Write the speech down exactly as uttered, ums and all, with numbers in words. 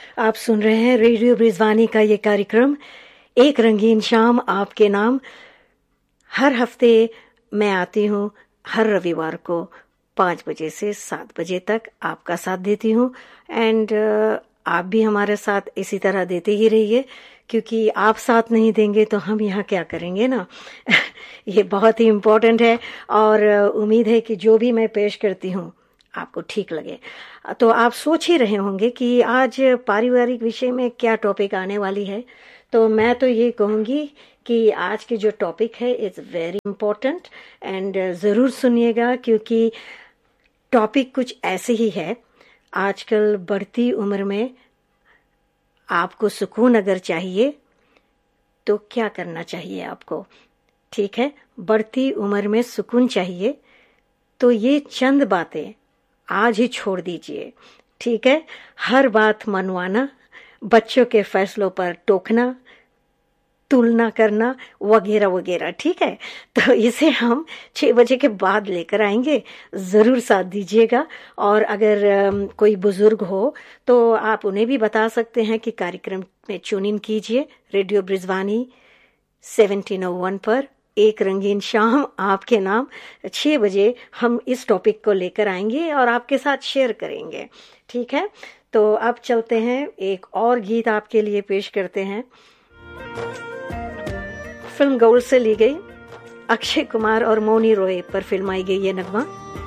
आप सुन रहे हैं रेडियो ब्रिजवानी का ये कार्यक्रम एक रंगीन शाम आपके नाम। हर हफ्ते मैं आती हूँ हर रविवार को पाँच बजे से सात बजे तक आपका साथ देती हूँ। एंड आप भी हमारे साथ इसी तरह देते ही रहिए, क्योंकि आप साथ नहीं देंगे तो हम यहाँ क्या करेंगे ना। ये बहुत ही इम्पोर्टेंट है और उम्मीद है कि जो भी मैं पेश करती हूँ आपको ठीक लगे। तो आप सोच ही रहे होंगे कि आज पारिवारिक विषय में क्या टॉपिक आने वाली है। तो मैं तो ये कहूँगी कि आज की जो टॉपिक है इट्स वेरी इम्पोर्टेंट एंड ज़रूर सुनिएगा, क्योंकि टॉपिक कुछ ऐसे ही है। आजकल बढ़ती उम्र में आपको सुकून अगर चाहिए तो क्या करना चाहिए आपको, ठीक है। बढ़ती उम्र में सुकून चाहिए तो ये चंद बातें आज ही छोड़ दीजिए, ठीक है। हर बात मनवाना, बच्चों के फैसलों पर टोकना, तुलना करना वगैरह वगैरह, ठीक है। तो इसे हम छः बजे के बाद लेकर आएंगे, ज़रूर साथ दीजिएगा। और अगर कोई बुजुर्ग हो तो आप उन्हें भी बता सकते हैं कि कार्यक्रम में ट्यून इन कीजिए रेडियो ब्रिजवानी सेवनटीन ओ वन पर एक रंगीन शाम आपके नाम। छः बजे हम इस टॉपिक को लेकर आएंगे और आपके साथ शेयर करेंगे, ठीक है। तो अब चलते हैं, एक और गीत आपके लिए पेश करते हैं। फिल्म गोल्ड से ली गई, अक्षय कुमार और मौनी रॉय पर फिल्माई गई ये नगमा।